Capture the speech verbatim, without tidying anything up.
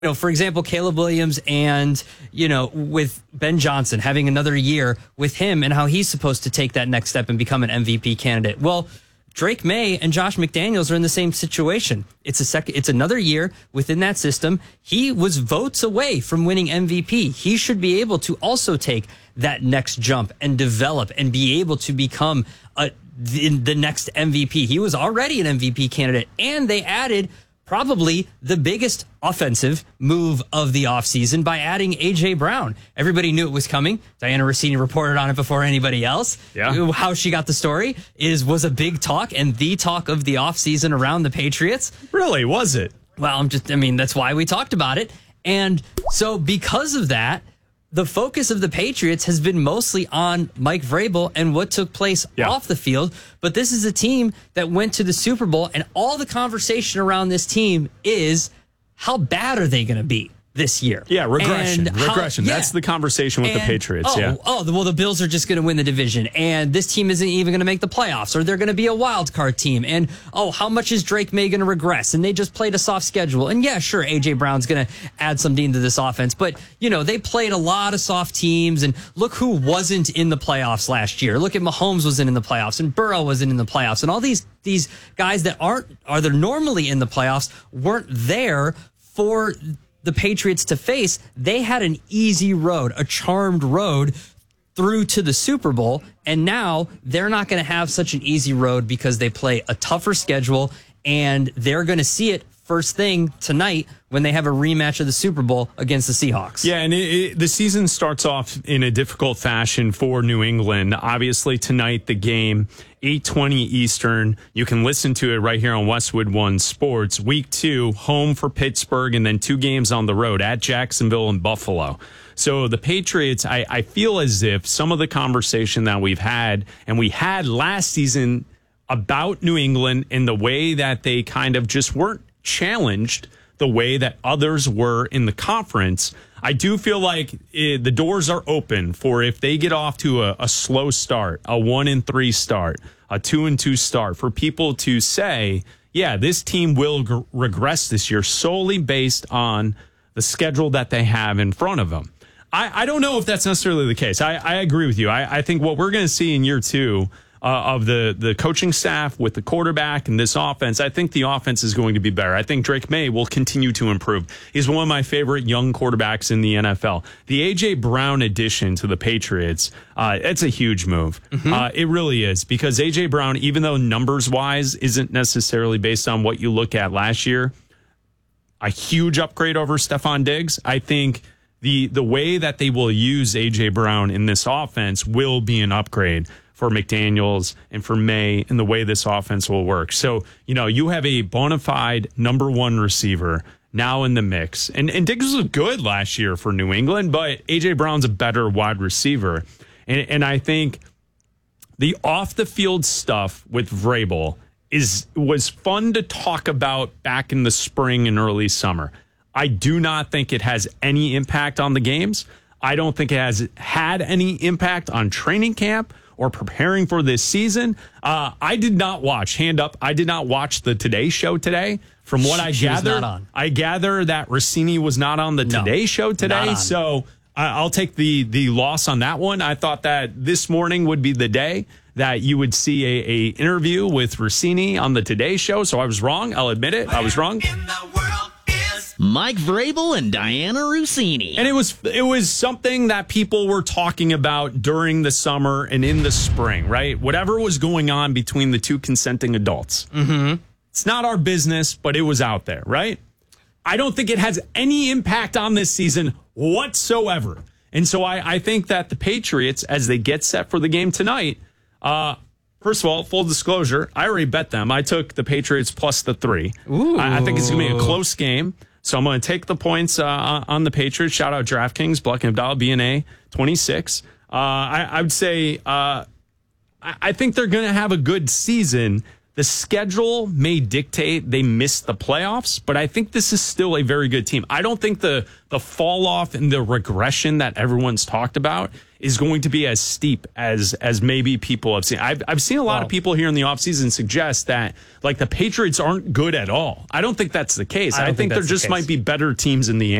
You know, for example, Caleb Williams and, you know, with Ben Johnson having another year with him and how he's supposed to take that next step and become an M V P candidate. Well, Drake May and Josh McDaniels are in the same situation. It's a second, it's another year within that system. He was votes away from winning M V P. He should be able to also take that next jump and develop and be able to become a, the, the next M V P. He was already an M V P candidate, and they added probably the biggest offensive move of the offseason by adding A J. Brown. Everybody knew it was coming. Diana Rossini reported on it before anybody else. Yeah. How she got the story is was a big talk and the talk of the offseason around the Patriots. Really, was it? Well, I'm just, I mean, that's why we talked about it. And so because of that, the focus of the Patriots has been mostly on Mike Vrabel and what took place yeah. off the field. But this is a team that went to the Super Bowl, and all the conversation around this team is how bad are they going to be this year? Yeah, regression. And how, regression. yeah. That's the conversation with and, the Patriots. Oh, yeah. oh, well, the Bills are just going to win the division, and this team isn't even going to make the playoffs, or they're going to be a wild card team. And, oh, how much is Drake May going to regress? And they just played a soft schedule. And, yeah, sure, A J. Brown's going to add something to this offense. But, you know, they played a lot of soft teams, and look who wasn't in the playoffs last year. Look at Mahomes wasn't in the playoffs, and Burrow wasn't in the playoffs. And all these these guys that aren't are they're normally in the playoffs weren't there for the Patriots to face. They had an easy road, a charmed road through to the Super Bowl. And now they're not going to have such an easy road because they play a tougher schedule, and they're going to see it first thing tonight when they have a rematch of the Super Bowl against the Seahawks. Yeah, and it, it, the season starts off in a difficult fashion for New England. Obviously, tonight, the game, eight twenty Eastern. You can listen to it right here on Westwood One Sports. Week two, home for Pittsburgh, and then two games on the road at Jacksonville and Buffalo. So the Patriots, I, I feel as if some of the conversation that we've had, and we had last season about New England and the way that they kind of just weren't challenged the way that others were in the conference. I do feel like it, the doors are open for if they get off to a, a slow start, a one and three start, a two and two start, for people to say, yeah, this team will g- regress this year solely based on the schedule that they have in front of them. I, I don't know if that's necessarily the case. I, I agree with you. I, I think what we're going to see in year two Uh, of the, the coaching staff with the quarterback and this offense, I think the offense is going to be better. I think Drake May will continue to improve. He's one of my favorite young quarterbacks in the N F L. The A J. Brown addition to the Patriots, uh, it's a huge move. Mm-hmm. Uh, it really is, because A J. Brown, even though numbers-wise isn't necessarily based on what you look at last year, a huge upgrade over Stephon Diggs. I think the the way that they will use A J. Brown in this offense will be an upgrade for McDaniels and for May and the way this offense will work. So, you know, you have a bona fide number one receiver now in the mix. And, and Diggs was good last year for New England, but A J. Brown's a better wide receiver. And, and I think the off-the-field stuff with Vrabel is was fun to talk about back in the spring and early summer. I do not think it has any impact on the games. I don't think it has had any impact on training camp or preparing for this season. Uh, I did not watch, hand up, I did not watch the Today Show today. From what I she gather, I gather that Rossini was not on the no, Today Show today. So uh, I'll take the the loss on that one. I thought that this morning would be the day that you would see a, a interview with Rossini on the Today Show. So I was wrong. I'll admit it. I was wrong. Mike Vrabel and Diana Rossini. And it was it was something that people were talking about during the summer and in the spring, right? Whatever was going on between the two consenting adults. Mm-hmm. It's not our business, but it was out there, right? I don't think it has any impact on this season whatsoever. And so I, I think that the Patriots, as they get set for the game tonight, uh, first of all, full disclosure, I already bet them. I took the Patriots plus the three. Ooh. I, I think it's going to be a close game. So I'm going to take the points uh, on the Patriots. Shout out DraftKings, Black and Abdallah, B N A twenty-six. Uh, I, I would say uh, I, I think they're going to have a good season, The schedule may dictate they miss the playoffs, but I think this is still a very good team. I don't think the the fall off and the regression that everyone's talked about is going to be as steep as as maybe people have seen. I've I've seen a lot wow. of people here in the offseason suggest that like the Patriots aren't good at all. I don't think that's the case. I, I think, think there that's just the might be better teams in the